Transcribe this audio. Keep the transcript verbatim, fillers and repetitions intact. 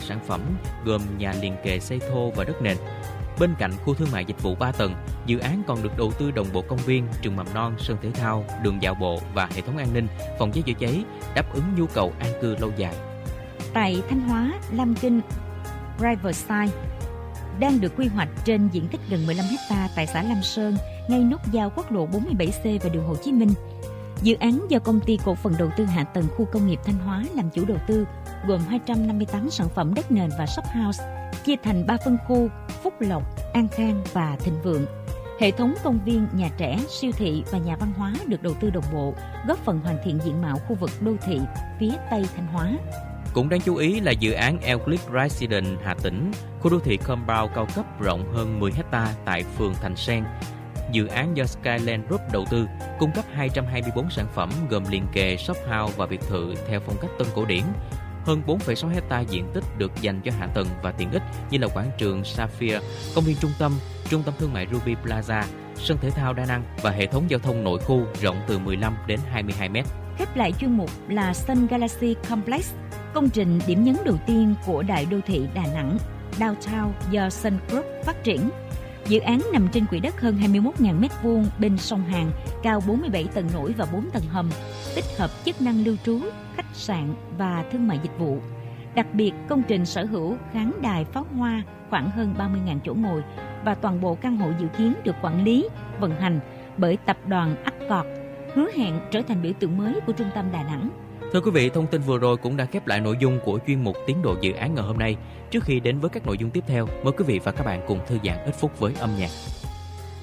sản phẩm gồm nhà liền kề xây thô và đất nền. Bên cạnh khu thương mại dịch vụ ba tầng, dự án còn được đầu tư đồng bộ công viên, trường mầm non, sân thể thao, đường dạo bộ và hệ thống an ninh, phòng cháy chữa cháy, đáp ứng nhu cầu an cư lâu dài. Tại Thanh Hóa, Lam Kinh Riverside đang được quy hoạch trên diện tích gần mười lăm héc ta tại xã Lam Sơn, ngay nút giao quốc lộ bốn mươi bảy C và đường Hồ Chí Minh. Dự án do Công ty Cổ phần Đầu tư Hạ tầng Khu công nghiệp Thanh Hóa làm chủ đầu tư, gồm hai trăm năm mươi tám sản phẩm đất nền và shop house, chia thành ba phân khu: Phúc Lộc, An Khang và Thịnh Vượng. Hệ thống công viên, nhà trẻ, siêu thị và nhà văn hóa được đầu tư đồng bộ, góp phần hoàn thiện diện mạo khu vực đô thị phía Tây Thanh Hóa. Cũng đáng chú ý là dự án Euclid Residence Hà Tĩnh, khu đô thị compound cao cấp rộng hơn mười héc ta tại phường Thành Sen. Dự án do Skyland Group đầu tư, cung cấp hai trăm hai mươi tư sản phẩm gồm liền kề, shop house và biệt thự theo phong cách Tân cổ điển. Hơn bốn phẩy sáu héc ta diện tích được dành cho hạ tầng và tiện ích như là quảng trường Sapphire, công viên trung tâm, trung tâm thương mại Ruby Plaza, sân thể thao đa năng và hệ thống giao thông nội khu rộng từ mười lăm đến hai mươi hai mét. Khép lại chuyên mục là Sun Galaxy Complex, công trình điểm nhấn đầu tiên của đại đô thị Đà Nẵng, Downtown do Sun Group phát triển. Dự án nằm trên quỹ đất hơn hai mươi mốt nghìn mét vuông bên sông Hàn, cao bốn mươi bảy tầng nổi và bốn tầng hầm, tích hợp chức năng lưu trú, khách sạn và thương mại dịch vụ. Đặc biệt, công trình sở hữu khán đài pháo hoa khoảng hơn ba mươi nghìn chỗ ngồi và toàn bộ căn hộ dự kiến được quản lý, vận hành bởi tập đoàn Accor, hứa hẹn trở thành biểu tượng mới của trung tâm Đà Nẵng. Thưa quý vị, thông tin vừa rồi cũng đã khép lại nội dung của chuyên mục Tiến độ dự án ngày hôm nay. Trước khi đến với các nội dung tiếp theo, mời quý vị và các bạn cùng thư giãn ít phút với âm nhạc.